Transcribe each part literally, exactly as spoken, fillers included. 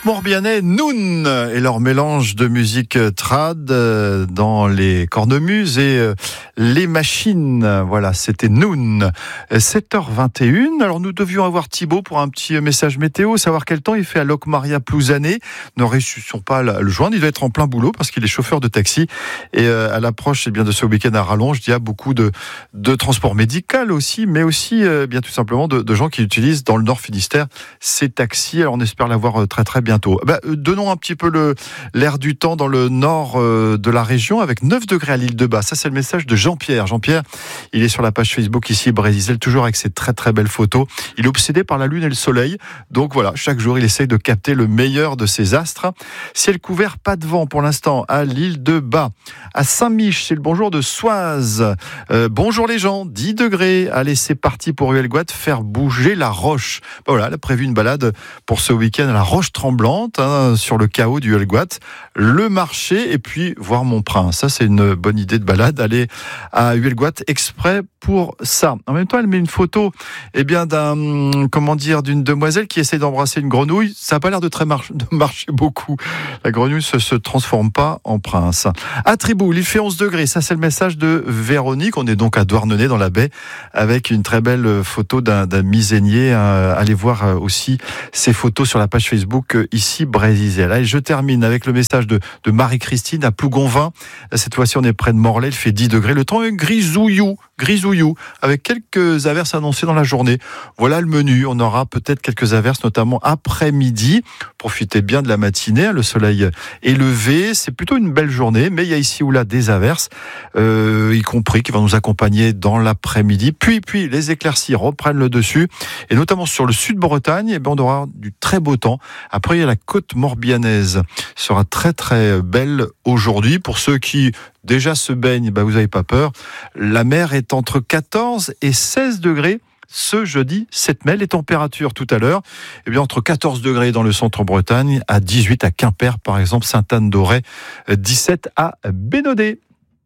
Morbihanais, Noun, et leur mélange de musique trad dans les cornemuses et les machines. Voilà, c'était Noun. sept heures vingt et une. Alors nous devions avoir Thibaut pour un petit message météo, savoir quel temps il fait à Locmaria Plouzané. Ne réussissons pas à le joindre, il doit être en plein boulot parce qu'il est chauffeur de taxi. Et à l'approche eh bien, de ce week-end à rallonge, il y a beaucoup de, de transport médical aussi, mais aussi eh bien tout simplement de, de gens qui utilisent dans le Nord Finistère ces taxis. Alors on espère l'avoir très très bientôt. Bah, donnons un petit peu le, l'air du temps dans le nord euh, de la région avec neuf degrés à l'île de Bas. Ça c'est le message de Jean-Pierre. Jean-Pierre, il est sur la page Facebook ici, Brésil, toujours avec ses très très belles photos. Il est obsédé par la lune et le soleil. Donc voilà, chaque jour il essaye de capter le meilleur de ses astres. Ciel couvert, pas de vent pour l'instant à l'île de Bas. À Saint-Mich, c'est le bonjour de Soise. Euh, bonjour les gens, dix degrés. Allez, c'est parti pour Huelgoat, faire bouger la roche. Ben voilà, elle a prévu une balade pour ce week-end à la Roche Tremblante, hein, sur le chaos du Huelgoat, le marché et puis voir Montprin. Ça, c'est une bonne idée de balade, aller à Huelgoat exprès pour ça. En même temps, elle met une photo, eh bien, d'un, comment dire, d'une demoiselle qui essaie d'embrasser une grenouille. Ça n'a pas l'air de très marcher, de marcher beaucoup. La grenouille ne se, se transforme pas en prince. À Triboul, il fait onze degrés. Ça, c'est le message de Véronique. On est donc à Douarnenez dans la baie avec une très belle photo d'un, d'un misénier. Euh, allez voir aussi ces photos sur la page Facebook ici Brésil. Et je termine avec le message de, de Marie-Christine à Plougonvin. Cette fois-ci, on est près de Morlaix. Il fait dix degrés. Le temps est grisouillou, grisouillou, avec quelques averses annoncées dans la journée. Voilà le menu. On aura peut-être quelques averses, notamment après-midi. Profitez bien de la matinée. Le soleil est levé. C'est plutôt une belle journée, mais il y a ici ou là des averses, euh, y compris qui vont nous accompagner dans l'après-midi. Puis, puis, les éclaircies reprennent le dessus, et notamment sur le sud-Bretagne, eh bien, on aura du très beau temps. Après, il y a la côte morbihannaise, sera très très belle aujourd'hui. Pour ceux qui déjà se baignent, bah, vous n'avez pas peur. La mer est entre quatorze et seize degrés ce jeudi sept mai. Les températures tout à l'heure, eh bien, entre quatorze degrés dans le centre-Bretagne, à dix-huit à Quimper, par exemple, Sainte-Anne-d'Auray, dix-sept à Bénodet.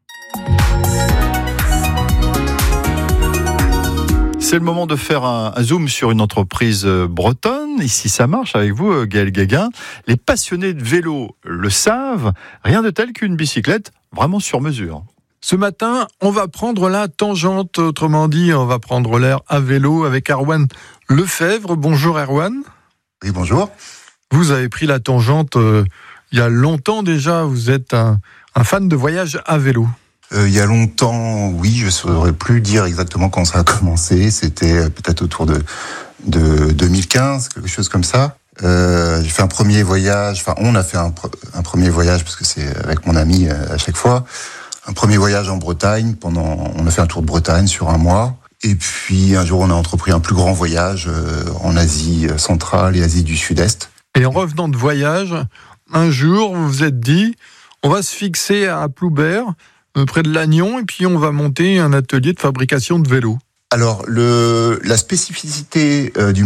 C'est le moment de faire un, un zoom sur une entreprise bretonne. Ici, ça marche avec vous, Gaël Guéguin. Les passionnés de vélo le savent. Rien de tel qu'une bicyclette vraiment sur mesure. Ce matin, on va prendre la tangente. Autrement dit, on va prendre l'air à vélo avec Erwan Lefebvre. Bonjour Erwan. Oui, bonjour. Vous avez pris la tangente euh, il y a longtemps déjà. Vous êtes un, un fan de voyage à vélo. Euh, il y a longtemps, oui, je ne saurais plus dire exactement quand ça a commencé. C'était peut-être autour de, de deux mille quinze, quelque chose comme ça. Euh, j'ai fait un premier voyage, enfin on a fait un, un premier voyage, parce que c'est avec mon ami à chaque fois, un premier voyage en Bretagne. Pendant, on a fait un tour de Bretagne sur un mois. Et puis un jour, on a entrepris un plus grand voyage euh, en Asie centrale et Asie du Sud-Est. Et en revenant de voyage, un jour, vous vous êtes dit, on va se fixer à Ploubert, près de Lannion, et puis on va monter un atelier de fabrication de vélos. Alors, le, la spécificité euh, du